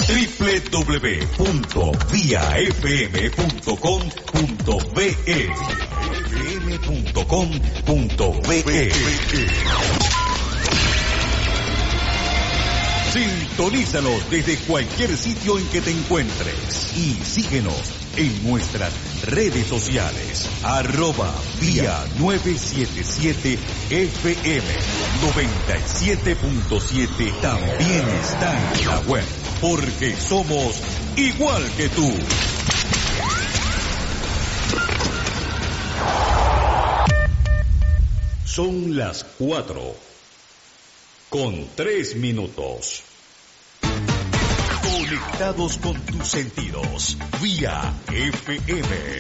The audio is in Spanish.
www.viafm.com.be fm.com.be. Sintonízanos desde cualquier sitio en que te encuentres y síguenos en nuestras redes sociales. @vía 977 FM 97.7. También está en la web, porque somos igual que tú. Son las 4:03. Conectados con tus sentidos, vía FM.